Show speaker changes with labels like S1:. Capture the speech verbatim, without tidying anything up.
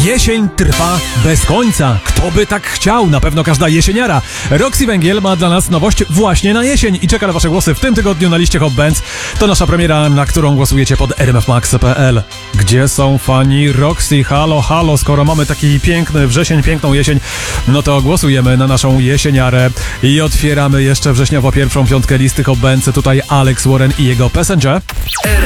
S1: Jesień trwa bez końca. Kto by tak chciał? Na pewno każda jesieniara. Roxy Węgiel ma dla nas nowość właśnie na jesień i czeka na wasze głosy w tym tygodniu na liście Hot Bands. To nasza premiera, na którą głosujecie pod r m f max kropka p l. Gdzie są fani Roxy? Halo, halo, skoro mamy taki piękny wrzesień, piękną jesień, no to głosujemy na naszą jesieniarę i otwieramy jeszcze wrześniowo pierwszą piątkę listy Hot Bands. Tutaj Alex Warren i jego Passenger.